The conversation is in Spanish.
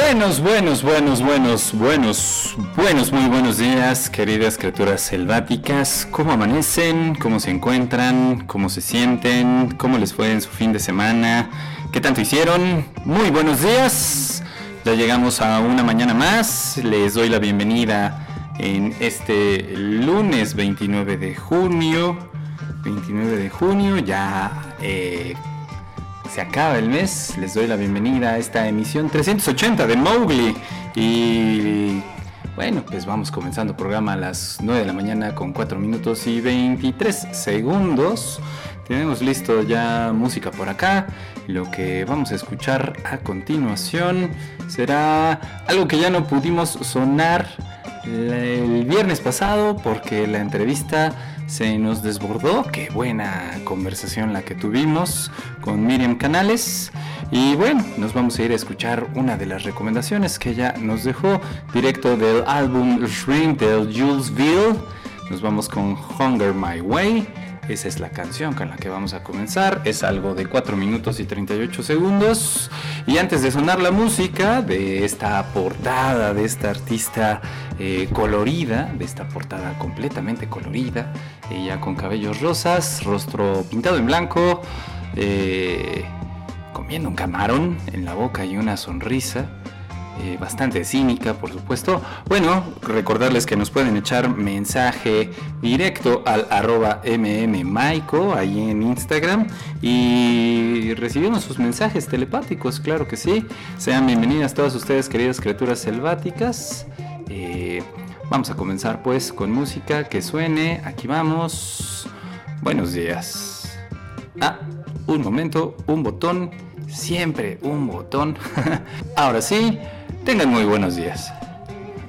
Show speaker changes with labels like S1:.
S1: Muy buenos días, queridas criaturas selváticas. ¿Cómo amanecen? ¿Cómo se encuentran? ¿Cómo se sienten? ¿Cómo les fue en su fin de semana? ¿Qué tanto hicieron? Muy buenos días. Ya llegamos a una mañana más. Les doy la bienvenida en este lunes 29 de junio. Ya se acaba el mes. Les doy la bienvenida a esta emisión 380 de Mowgli. Y bueno, pues vamos comenzando el programa a las 9 de la mañana con 4 minutos y 23 segundos. Tenemos listo ya música por acá. Lo que vamos a escuchar a continuación será algo que ya no pudimos sonar el viernes pasado porque la entrevista se nos desbordó. Qué buena conversación la que tuvimos con Miriam Canales. Y bueno, nos vamos a ir a escuchar una de las recomendaciones que ella nos dejó directo del álbum Shrimp de Julesville. Nos vamos con Hunger My Way. Esa es la canción con la que vamos a comenzar. Es algo de 4 minutos y 38 segundos. Y antes de sonar la música de esta portada, de esta artista colorida, de esta portada completamente colorida, ella con cabellos rosas, rostro pintado en blanco, comiendo un camarón en la boca y una sonrisa. Bastante cínica, por supuesto. Bueno, recordarles que nos pueden echar mensaje directo al @mmmaico ahí en Instagram y recibimos sus mensajes telepáticos, claro que sí. Sean bienvenidas todas ustedes, queridas criaturas selváticas. Vamos a comenzar pues con música que suene. Aquí vamos. Buenos días. Un momento, un botón. Siempre un botón. Ahora sí. Tengan muy buenos días.